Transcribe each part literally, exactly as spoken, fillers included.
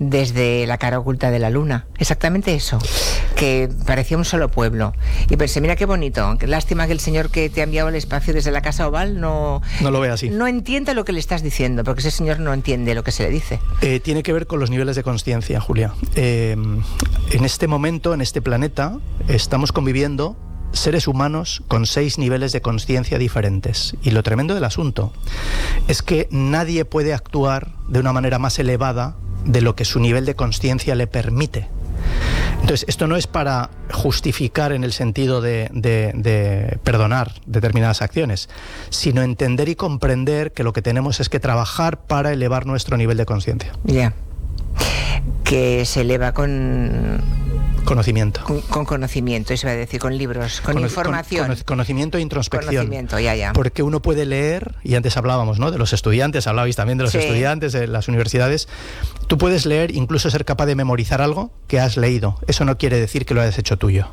desde la cara oculta de la luna. Exactamente eso, que parecía un solo pueblo. Y pensé, mira qué bonito, qué lástima que el señor que te ha enviado al espacio desde la Casa Oval no, no lo ve así. No entienda lo que le estás diciendo, porque ese señor no entiende lo que se le dice. Eh, tiene que ver con los niveles de consciencia, Julia. Eh, en este momento, en este planeta, estamos conviviendo seres humanos con seis niveles de consciencia diferentes. Y lo tremendo del asunto es que nadie puede actuar de una manera más elevada de lo que su nivel de consciencia le permite. Entonces, esto no es para justificar en el sentido de, de, de perdonar determinadas acciones, sino entender y comprender que lo que tenemos es que trabajar para elevar nuestro nivel de conciencia. Ya. Yeah. Que se eleva con... Conocimiento. Con, con conocimiento, eso iba a decir, con libros, con Cono información. Con, con, conocimiento e introspección. Conocimiento, ya, ya. Porque uno puede leer, y antes hablábamos, ¿no?, de los estudiantes, hablabais también de los sí. estudiantes, de las universidades. Tú puedes leer, incluso ser capaz de memorizar algo que has leído. Eso no quiere decir que lo hayas hecho tuyo.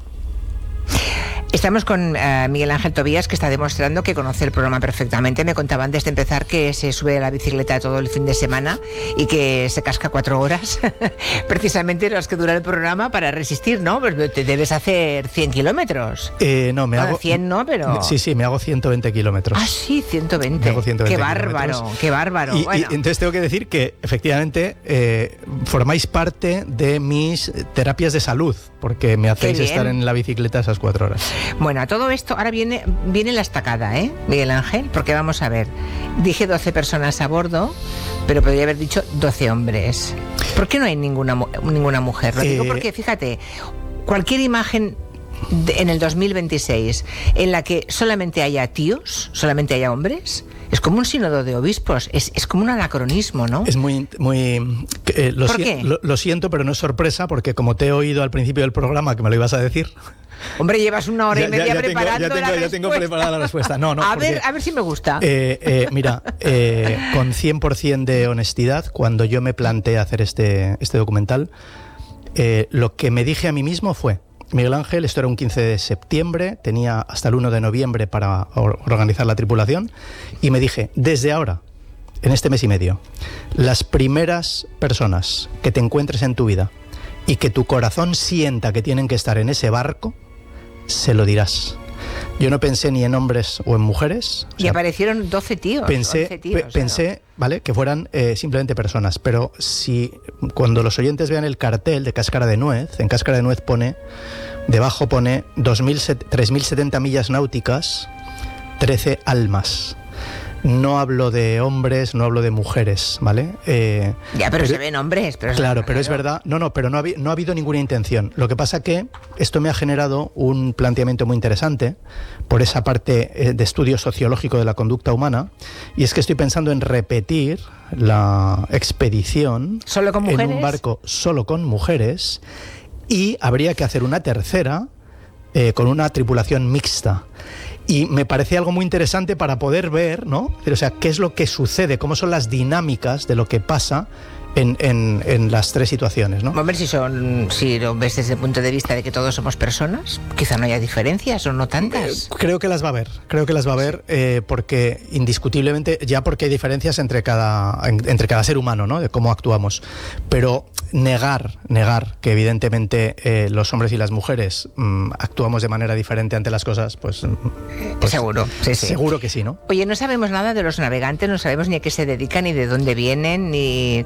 Estamos con uh, Miguel Ángel Tobías, que está demostrando que conoce el programa perfectamente. Me contaba antes de empezar que se sube a la bicicleta todo el fin de semana y que se casca cuatro horas, precisamente las que dura el programa, para resistir, ¿no? Pues te debes hacer cien kilómetros. Eh, no, me bueno, hago... cien no, pero... Sí, sí, me hago ciento veinte kilómetros. Ah, sí, ciento veinte. Me hago ciento veinte qué bárbaro, qué bárbaro. Y, bueno. y entonces tengo que decir que, efectivamente, eh, formáis parte de mis terapias de salud, porque me hacéis estar en la bicicleta esas cuatro horas. Bueno, a todo esto ahora viene, viene la estacada, ¿eh, Miguel Ángel? Porque vamos a ver, dije doce personas a bordo, pero podría haber dicho doce hombres. ¿Por qué no hay ninguna, ninguna mujer? Lo digo eh... porque, fíjate, cualquier imagen de, en el dos mil veintiséis en la que solamente haya tíos, solamente haya hombres... Es como un sínodo de obispos, es, es como un anacronismo, ¿no? Es muy... muy eh, lo, ¿Por si, qué? Lo, lo siento, pero no es sorpresa, porque como te he oído al principio del programa que me lo ibas a decir... Hombre, llevas una hora ya, y media ya, ya preparando tengo, ya tengo, la ya tengo preparada la respuesta. No, no, a, porque, ver, a ver si me gusta. Eh, eh, mira, eh, con cien por ciento de honestidad, cuando yo me planteé hacer este, este documental, eh, lo que me dije a mí mismo fue... Miguel Ángel, esto era un quince de septiembre, tenía hasta el uno de noviembre para organizar la tripulación, y me dije, desde ahora, en este mes y medio, las primeras personas que te encuentres en tu vida y que tu corazón sienta que tienen que estar en ese barco, se lo dirás. Yo no pensé ni en hombres o en mujeres. Y sea, aparecieron doce tíos. Pensé, once tíos, pe pensé ¿vale?, que fueran eh, simplemente personas. Pero si cuando los oyentes vean el cartel de Cáscara de Nuez, en Cáscara de Nuez pone, debajo pone tres mil setenta millas náuticas, trece almas. No hablo de hombres, no hablo de mujeres, ¿vale? Eh, ya, pero, pero se ven hombres. Pero claro, pero es verdad. No, no, pero no ha, no ha habido ninguna intención. Lo que pasa que esto me ha generado un planteamiento muy interesante por esa parte de estudio sociológico de la conducta humana, y es que estoy pensando en repetir la expedición ¿Solo con mujeres? En un barco solo con mujeres, y habría que hacer una tercera eh, con una tripulación mixta. Y me parecía algo muy interesante para poder ver, ¿no? O sea, qué es lo que sucede, cómo son las dinámicas de lo que pasa en, en, en las tres situaciones, ¿no? Hombre, si, son, si lo ves desde el punto de vista de que todos somos personas, quizá no haya diferencias o no tantas. Eh, creo que las va a haber, creo que las va a haber eh, porque indiscutiblemente, ya porque hay diferencias entre cada, entre cada ser humano, ¿no? De cómo actuamos. Pero negar, negar que evidentemente eh, los hombres y las mujeres mmm, actuamos de manera diferente ante las cosas, pues... pues seguro, sí, sí. Seguro que sí, ¿no? Oye, no sabemos nada de los navegantes, no sabemos ni a qué se dedican, ni de dónde vienen, ni...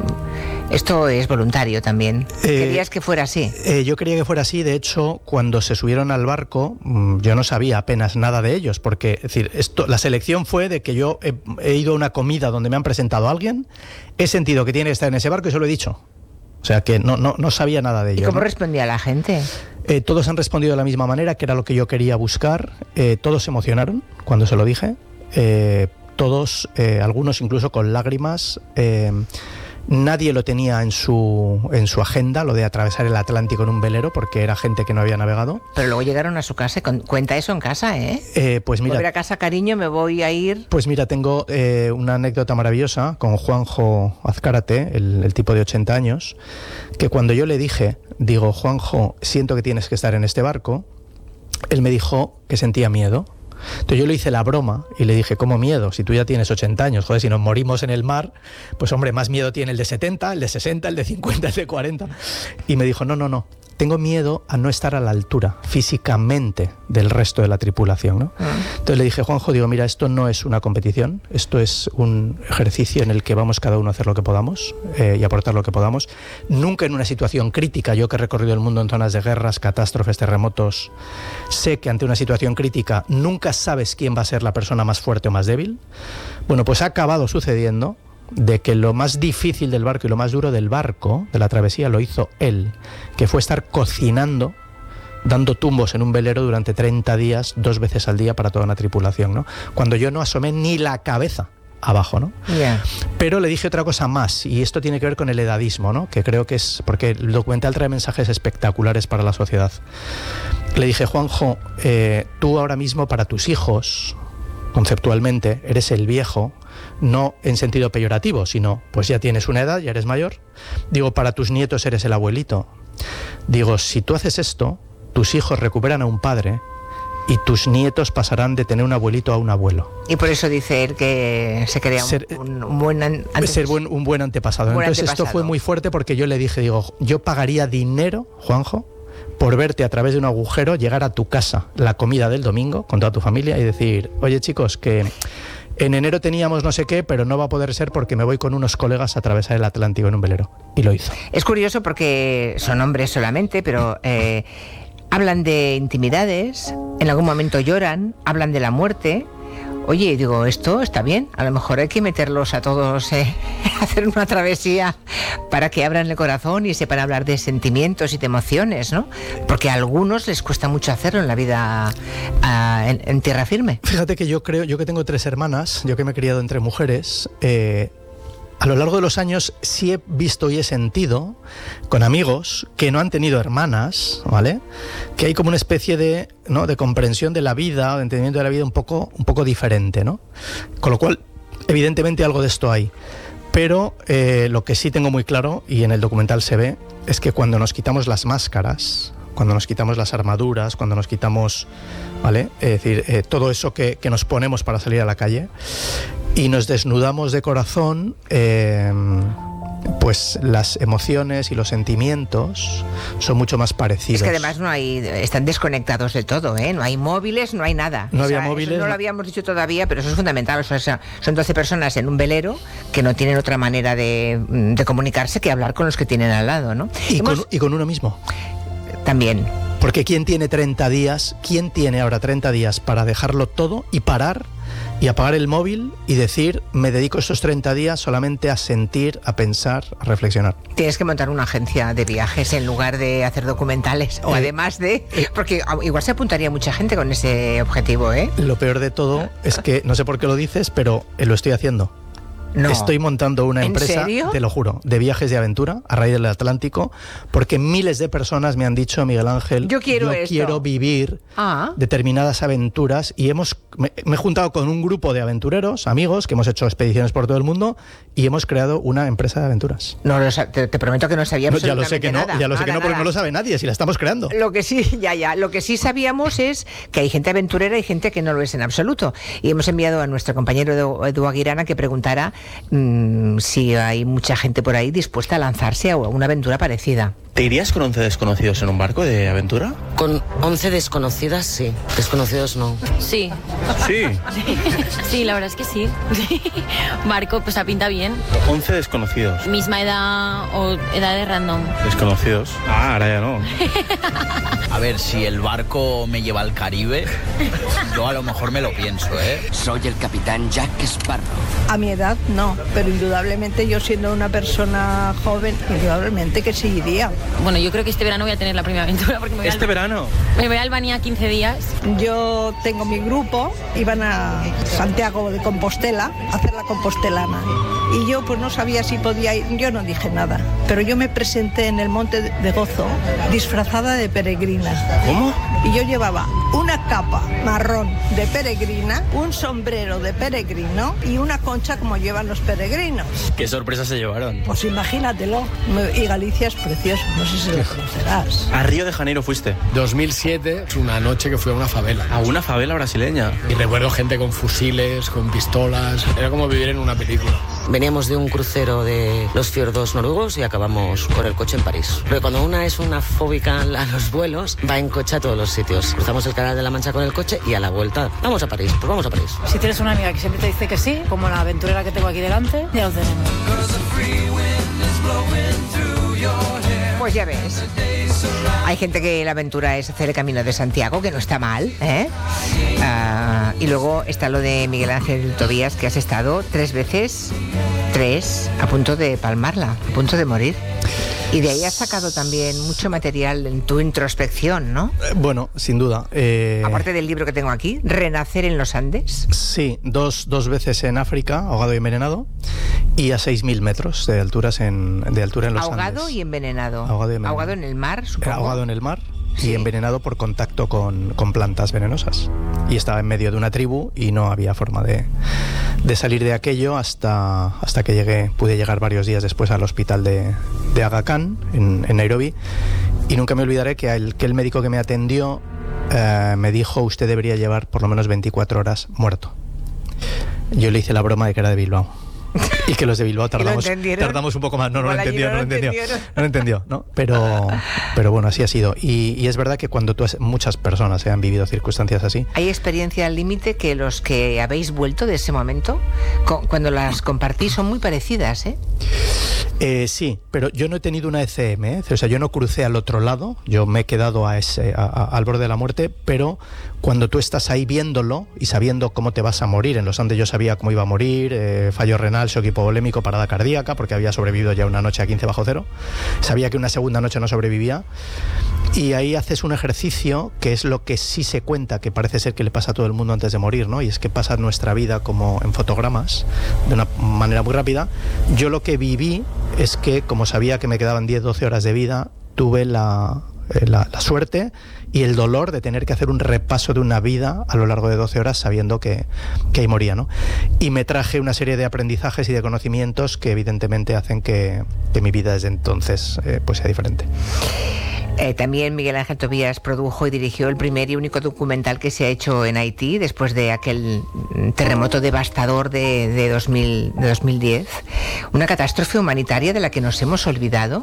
Esto es voluntario también. Eh, ¿Querías que fuera así? Eh, yo quería que fuera así. De hecho, cuando se subieron al barco, yo no sabía apenas nada de ellos, porque es decir, esto, la selección fue de que yo he, he ido a una comida donde me han presentado a alguien, he sentido que tiene que estar en ese barco y se lo he dicho. O sea, que no, no, no sabía nada de ellos. ¿Y cómo ¿no? respondía la gente? Eh, todos han respondido de la misma manera, que era lo que yo quería buscar. Eh, todos se emocionaron cuando se lo dije. Eh, todos, eh, algunos incluso con lágrimas. Eh, Nadie lo tenía en su, en su agenda, lo de atravesar el Atlántico en un velero, porque era gente que no había navegado. Pero luego llegaron a su casa. Cuenta eso en casa, ¿eh? eh pues mira, volver a casa, cariño, me voy a ir. Pues mira, tengo eh, una anécdota maravillosa con Juanjo Azcárate, el, el tipo de ochenta años, que cuando yo le dije, digo, Juanjo, siento que tienes que estar en este barco, él me dijo que sentía miedo. Entonces yo le hice la broma y le dije, ¿cómo miedo? Si tú ya tienes ochenta años, joder, si nos morimos en el mar, pues hombre, más miedo tiene el de setenta, el de sesenta, el de cincuenta, el de cuarenta. Y me dijo, no, no, no. Tengo miedo a no estar a la altura físicamente del resto de la tripulación, ¿no? Uh-huh. Entonces le dije, Juanjo, digo, mira, esto no es una competición, esto es un ejercicio en el que vamos cada uno a hacer lo que podamos eh, y aportar lo que podamos. Nunca en una situación crítica, yo que he recorrido el mundo en zonas de guerras, catástrofes, terremotos, sé que ante una situación crítica nunca sabes quién va a ser la persona más fuerte o más débil. Bueno, pues ha acabado sucediendo de que lo más difícil del barco y lo más duro del barco, de la travesía, lo hizo él, que fue estar cocinando, dando tumbos en un velero durante treinta días, dos veces al día para toda una tripulación, ¿no? Cuando yo no asomé ni la cabeza abajo, ¿no? Yeah. Pero le dije otra cosa más, y esto tiene que ver con el edadismo, ¿no? Que creo que es, porque el documental trae mensajes espectaculares para la sociedad. Le dije, Juanjo, eh, tú ahora mismo para tus hijos, conceptualmente, eres el viejo, no en sentido peyorativo, sino pues ya tienes una edad, ya eres mayor. Digo, para tus nietos eres el abuelito. Digo, si tú haces esto, tus hijos recuperan a un padre y tus nietos pasarán de tener un abuelito a un abuelo. Y por eso dice él que se crea un, ser, un, un buen antes... ser buen, un buen antepasado. Buen Entonces antepasado. Esto fue muy fuerte porque yo le dije, digo, yo pagaría dinero, Juanjo, por verte a través de un agujero llegar a tu casa, la comida del domingo, con toda tu familia y decir, oye chicos, que en enero teníamos no sé qué, pero no va a poder ser porque me voy con unos colegas a atravesar el Atlántico en un velero. Y lo hizo. Es curioso porque son hombres solamente, pero eh, hablan de intimidades, en algún momento lloran, hablan de la muerte. Oye, digo, esto está bien, a lo mejor hay que meterlos a todos, eh, hacer una travesía para que abran el corazón y sepan hablar de sentimientos y de emociones, ¿no? Porque a algunos les cuesta mucho hacerlo en la vida uh, en, en tierra firme. Fíjate que yo creo, yo que tengo tres hermanas, yo que me he criado entre mujeres, eh, a lo largo de los años sí he visto y he sentido con amigos que no han tenido hermanas, ¿vale? Que hay como una especie de, ¿no?, de comprensión de la vida, o de entendimiento de la vida un poco, un poco diferente, ¿no? Con lo cual, evidentemente algo de esto hay. Pero eh, lo que sí tengo muy claro, y en el documental se ve, es que cuando nos quitamos las máscaras, cuando nos quitamos las armaduras, cuando nos quitamos, ¿vale?, es decir, eh, todo eso que, que nos ponemos para salir a la calle y nos desnudamos de corazón, eh, pues las emociones y los sentimientos son mucho más parecidos. Es que además no hay, están desconectados de todo, ¿eh? No hay móviles, no hay nada. No o había sea, móviles. Eso no lo habíamos dicho todavía, pero eso es fundamental. O sea, son doce personas en un velero que no tienen otra manera de, de comunicarse que hablar con los que tienen al lado, ¿no? Y, Hemos... con, y con uno mismo. También. Porque ¿quién tiene treinta días? ¿Quién tiene ahora treinta días para dejarlo todo y parar y apagar el móvil y decir, me dedico estos treinta días solamente a sentir, a pensar, a reflexionar? Tienes que montar una agencia de viajes en lugar de hacer documentales, o eh, además de... Porque igual se apuntaría mucha gente con ese objetivo, ¿eh? Lo peor de todo es que, no sé por qué lo dices, pero lo estoy haciendo. No. Estoy montando una empresa, ¿serio? Te lo juro, de viajes de aventura a raíz del Atlántico, porque miles de personas me han dicho, Miguel Ángel, yo quiero, yo quiero vivir ah. determinadas aventuras, y hemos me, me he juntado con un grupo de aventureros, amigos, que hemos hecho expediciones por todo el mundo y hemos creado una empresa de aventuras. No, te, te prometo que no sabía no, absolutamente ya lo sé que nada. no, ya lo nada, sé que no, porque nada. no lo sabe nadie, si la estamos creando. Lo que sí, ya, ya, lo que sí sabíamos es que hay gente aventurera y gente que no lo es en absoluto. Y hemos enviado a nuestro compañero Edu, Edu Aguirana que preguntara mmm, si hay mucha gente por ahí dispuesta a lanzarse a una aventura parecida. ¿Te irías con once desconocidos en un barco de aventura? Con once desconocidas, sí. Desconocidos, no. Sí. Sí. Sí, la verdad es que sí. Barco, pues pinta bien. once desconocidos. Misma edad o edad de random. Desconocidos. Ah, ahora ya no. A ver, si el barco me lleva al Caribe, yo a lo mejor me lo pienso, ¿eh? Soy el capitán Jack Sparrow. A mi edad, no. Pero indudablemente yo siendo una persona joven, indudablemente que sí iría. Bueno, yo creo que este verano voy a tener la primera aventura porque me voy ¿Este al... verano? Me voy a Albania quince días. Yo tengo mi grupo y van a Santiago de Compostela a hacer la compostelana. y yo pues no sabía si podía ir, yo no dije nada, pero yo me presenté en el Monte de Gozo disfrazada de peregrina. ¿Cómo? Y yo llevaba una capa marrón de peregrina, un sombrero de peregrino y una concha como llevan los peregrinos. ¿Qué sorpresa se llevaron? Pues imagínatelo. Y Galicia es precioso, no sé si lo conocerás. ¿A Río de Janeiro fuiste? dos mil siete es una noche que fui a una favela. ¿A una favela brasileña? Y recuerdo gente con fusiles, con pistolas. Era como vivir en una película. Veníamos de un crucero de los fiordos noruegos y acabamos con el coche en París. Pero cuando una es una fóbica a los vuelos, va en coche a todos los sitios. Cruzamos el Canal de la Mancha con el coche y a la vuelta, vamos a París, pues vamos a París. Si tienes una amiga que siempre te dice que sí, como la aventurera que tengo aquí delante, ya lo tenemos. Pues ya ves. Hay gente que la aventura es hacer el Camino de Santiago, que no está mal, ¿eh? Uh, y luego está lo de Miguel Ángel Tobías, que has estado tres veces, tres, a punto de palmarla, a punto de morir. Y de ahí has sacado también mucho material en tu introspección, ¿no? Eh, bueno, sin duda. Eh... Aparte del libro que tengo aquí, Renacer en los Andes. Sí, dos, dos veces en África, ahogado y envenenado, y a seis mil metros de, alturas en, de altura en los ahogado Andes. Y envenenado. Ahogado y envenenado. Ahogado en el mar, supongo. Ahogado en el mar. Sí. Y envenenado por contacto con, con plantas venenosas. Y estaba en medio de una tribu y no había forma de, de salir de aquello hasta, hasta que llegué, pude llegar varios días después al hospital de, de Aga Khan, en, en Nairobi. Y nunca me olvidaré que el, que el médico que me atendió eh, me dijo: usted debería llevar por lo menos veinticuatro horas muerto. Yo le hice la broma de que era de Bilbao. Y que los de Bilbao tardamos, tardamos un poco más. No, no lo entendió, no lo entendió. No lo entendió, ¿no? Pero, pero bueno, así ha sido. Y, y es verdad que cuando tú has, muchas personas eh, han vivido circunstancias así. ¿Hay experiencia al límite que los que habéis vuelto de ese momento, con, cuando las compartís, son muy parecidas, ¿eh? Eh, sí, pero yo no he tenido una E C M, ¿eh? O sea, yo no crucé al otro lado, yo me he quedado a ese, a, a, al borde de la muerte, pero cuando tú estás ahí viéndolo y sabiendo cómo te vas a morir, en los Andes yo sabía cómo iba a morir, eh, fallo renal, shock hipovolémico, parada cardíaca, porque había sobrevivido ya una noche a quince bajo cero, sabía que una segunda noche no sobrevivía, y ahí haces un ejercicio que es lo que sí se cuenta, que parece ser que le pasa a todo el mundo antes de morir, ¿no? Y es que pasa nuestra vida como en fotogramas, de una manera muy rápida. Yo lo que viví es que, como sabía que me quedaban diez doce horas de vida, tuve la, la, la suerte y el dolor de tener que hacer un repaso de una vida a lo largo de doce horas sabiendo que, que ahí moría, ¿no? Y me traje una serie de aprendizajes y de conocimientos que evidentemente hacen que, que mi vida desde entonces eh, pues sea diferente. Eh, también Miguel Ángel Tobías produjo y dirigió el primer y único documental que se ha hecho en Haití después de aquel terremoto devastador de, de, dos mil, de dos mil diez. Una catástrofe humanitaria de la que nos hemos olvidado,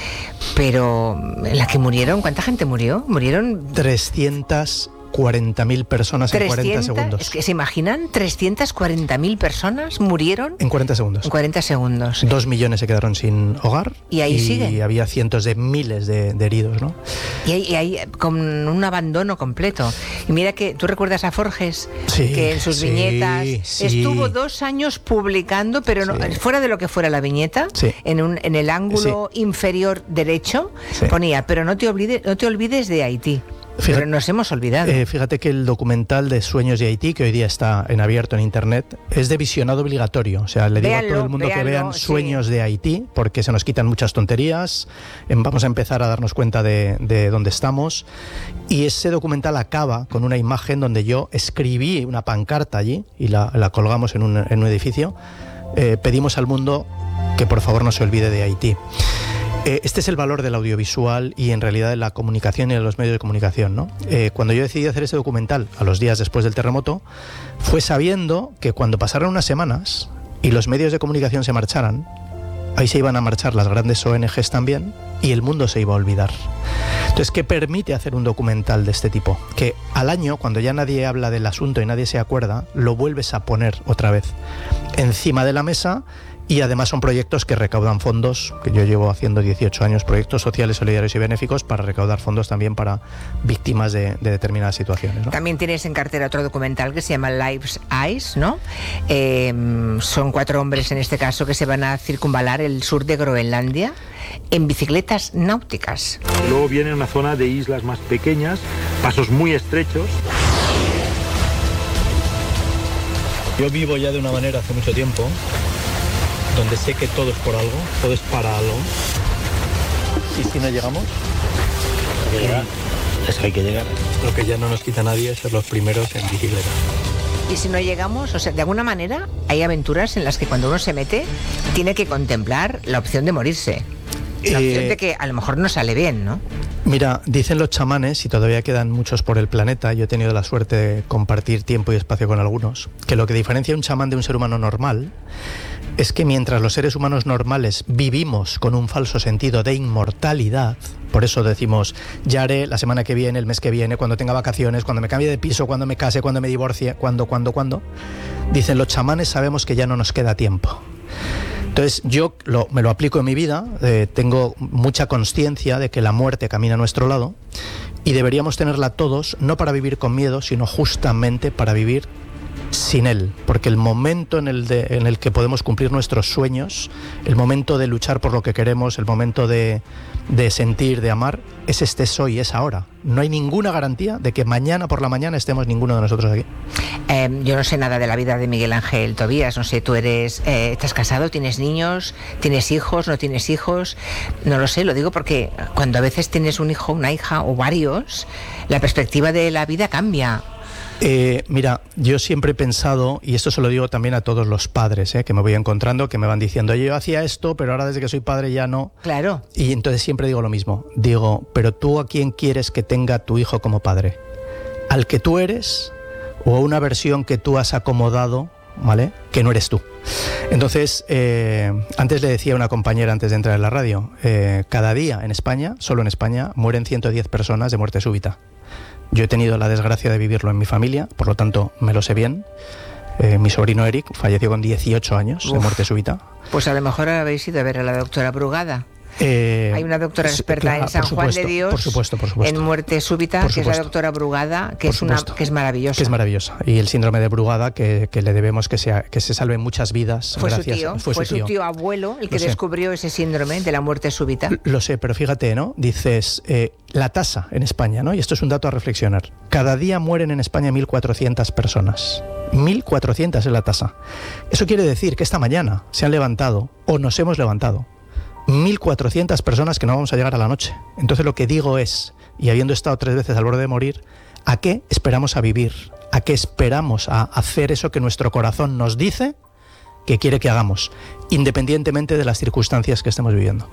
pero en la que murieron, ¿cuánta gente murió? Murieron trescientas cuarenta mil personas en cuarenta segundos. Es que se imaginan, trescientas cuarenta mil personas murieron en cuarenta segundos. En cuarenta segundos. Dos millones se quedaron sin hogar. Y ahí y siguen. Y había cientos de miles de, de heridos, ¿no? Y ahí, y ahí con un abandono completo. Y mira que tú recuerdas a Forges, sí, que en sus sí, viñetas sí. estuvo dos años publicando, pero no, sí. fuera de lo que fuera la viñeta, sí. en, un, en el ángulo sí. inferior derecho, sí. ponía, pero no te olvides, no te olvides de Haití. Fíjate, pero nos hemos olvidado. Eh, fíjate que el documental de Sueños de Haití, que hoy día está en abierto en internet, es de visionado obligatorio. O sea, le digo véanlo, a todo el mundo véanlo, que vean Sueños sí. de Haití, porque se nos quitan muchas tonterías. Vamos a empezar a darnos cuenta de, de dónde estamos. Y ese documental acaba con una imagen donde yo escribí una pancarta allí y la, la colgamos en un, en un edificio. Eh, pedimos al mundo que por favor no se olvide de Haití. Este es el valor del audiovisual y en realidad de la comunicación y de los medios de comunicación, ¿no? Eh, cuando yo decidí hacer ese documental a los días después del terremoto, fue sabiendo que cuando pasaran unas semanas y los medios de comunicación se marcharan, ahí se iban a marchar las grandes O N Ges también y el mundo se iba a olvidar. Entonces, ¿qué permite hacer un documental de este tipo? Que al año, cuando ya nadie habla del asunto y nadie se acuerda, lo vuelves a poner otra vez encima de la mesa. Y además son proyectos que recaudan fondos, que yo llevo haciendo dieciocho años, proyectos sociales, solidarios y benéficos para recaudar fondos también para víctimas de, de determinadas situaciones, ¿no? También tienes en cartera otro documental que se llama Life's Eyes, ¿no? Eh, son cuatro hombres en este caso que se van a circunvalar el sur de Groenlandia en bicicletas náuticas. Luego viene una zona de islas más pequeñas, pasos muy estrechos. Yo vivo ya de una manera hace mucho tiempo donde sé que todo es por algo, todo es para algo. ¿Y si no llegamos? Hay que llegar. Es que hay que llegar. Lo que ya no nos quita nadie es ser los primeros en bicicleta. Y si no llegamos, o sea, de alguna manera hay aventuras en las que cuando uno se mete tiene que contemplar la opción de morirse. La Eh, opción de que a lo mejor no sale bien, ¿no? Mira, dicen los chamanes, y todavía quedan muchos por el planeta, yo he tenido la suerte de compartir tiempo y espacio con algunos, que lo que diferencia a un chamán de un ser humano normal es que mientras los seres humanos normales vivimos con un falso sentido de inmortalidad, por eso decimos, ya haré la semana que viene, el mes que viene, cuando tenga vacaciones, cuando me cambie de piso, cuando me case, cuando me divorcie, cuando, cuando, cuando, dicen los chamanes, sabemos que ya no nos queda tiempo. Entonces yo lo, me lo aplico en mi vida, eh, tengo mucha conciencia de que la muerte camina a nuestro lado y deberíamos tenerla todos, no para vivir con miedo, sino justamente para vivir sin él, porque el momento en el, de, en el que podemos cumplir nuestros sueños, el momento de luchar por lo que queremos, el momento de, de sentir, de amar, es este es hoy, es ahora. No hay ninguna garantía de que mañana por la mañana estemos ninguno de nosotros aquí. Eh, yo no sé nada de la vida de Miguel Ángel Tobías, no sé, tú eres, eh, ¿estás casado? ¿Tienes niños? ¿Tienes hijos? ¿No tienes hijos? No lo sé, lo digo porque cuando a veces tienes un hijo, una hija o varios, la perspectiva de la vida cambia. Eh, mira, yo siempre he pensado, y esto se lo digo también a todos los padres eh, que me voy encontrando, que me van diciendo, yo hacía esto, pero ahora desde que soy padre ya no. Claro. Y entonces siempre digo lo mismo, digo, pero tú ¿a quién quieres que tenga tu hijo como padre? ¿Al que tú eres o a una versión que tú has acomodado, ¿vale? Que no eres tú. Entonces, eh, antes le decía a una compañera antes de entrar en la radio, eh, cada día en España, solo en España, mueren ciento diez personas de muerte súbita. Yo he tenido la desgracia de vivirlo en mi familia, por lo tanto me lo sé bien. Eh, mi sobrino Eric falleció con dieciocho años Uf. de muerte súbita. Pues a lo mejor habéis ido a ver a la doctora Brugada. Eh, Hay una doctora experta claro, en San supuesto, Juan de Dios por supuesto, por supuesto. en muerte súbita, que es la doctora Brugada, que es, una, que es maravillosa. Que es maravillosa. Y el síndrome de Brugada, que, que le debemos que, sea, que se salven muchas vidas. Fue, gracias, su, tío, fue, fue su tío, su tío abuelo el que Lo sé. descubrió ese síndrome de la muerte súbita. Lo sé, pero fíjate, ¿no? Dices, eh, la tasa en España, ¿no? Y esto es un dato a reflexionar. Cada día mueren en España mil cuatrocientas personas. mil cuatrocientas es la tasa. Eso quiere decir que esta mañana se han levantado, o nos hemos levantado, mil cuatrocientas personas que no vamos a llegar a la noche. Entonces lo que digo es, y habiendo estado tres veces al borde de morir, ¿a qué esperamos a vivir? ¿A qué esperamos a hacer eso que nuestro corazón nos dice que quiere que hagamos, independientemente de las circunstancias que estemos viviendo?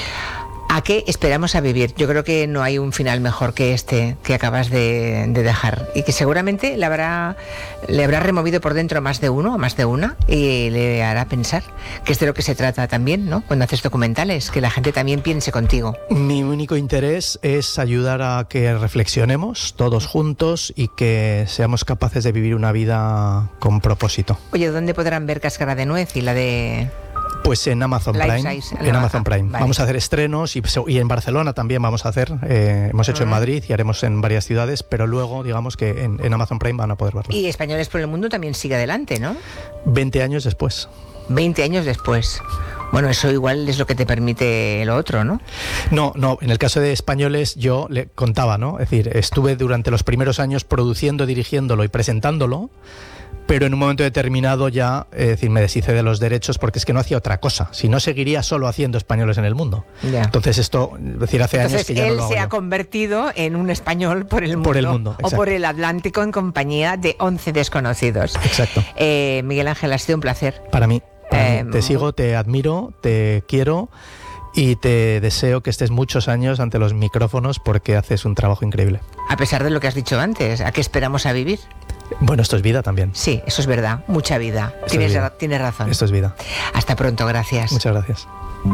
¿A qué esperamos a vivir? Yo creo que no hay un final mejor que este que acabas de, de dejar y que seguramente le habrá, le habrá removido por dentro más de uno o más de una y le hará pensar que es de lo que se trata también, ¿no? Cuando haces documentales, que la gente también piense contigo. Mi único interés es ayudar a que reflexionemos todos juntos y que seamos capaces de vivir una vida con propósito. Oye, ¿dónde podrán ver Cáscara de Nuez y la de...? Pues en Amazon Life Prime. Size, en Amazon Prime. Vale. Vamos a hacer estrenos y, y en Barcelona también vamos a hacer. Eh, hemos hecho uh-huh. en Madrid y haremos en varias ciudades, pero luego, digamos que en, en Amazon Prime van a poder verlo. Y Españoles por el Mundo también sigue adelante, ¿no? veinte años después. veinte años después. Bueno, eso igual es lo que te permite lo otro, ¿no? No, no. En el caso de Españoles yo le contaba, ¿no? Es decir, estuve durante los primeros años produciendo, dirigiéndolo y presentándolo, pero en un momento determinado ya, es decir, me deshice de los derechos porque es que no hacía otra cosa. Si no, seguiría solo haciendo Españoles en el Mundo. Ya. Entonces esto, es decir, hace Entonces, años que ya no lo hago él se yo. ha convertido en un español por el mundo. Por el mundo, o exacto. por el Atlántico en compañía de once desconocidos. Exacto. Eh, Miguel Ángel, ha sido un placer. Para mí. Para Eh, mí. Te sigo, te admiro, te quiero y te deseo que estés muchos años ante los micrófonos porque haces un trabajo increíble. A pesar de lo que has dicho antes, ¿a qué esperamos a vivir? Bueno, esto es vida también. Sí, eso es verdad, mucha vida. Esto Tienes, es vida. ra- tienes razón. Esto es vida. Hasta pronto, gracias. Muchas gracias.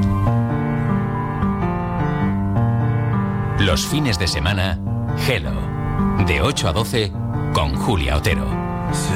Los fines de semana, Hello, de ocho a doce con Julia Otero.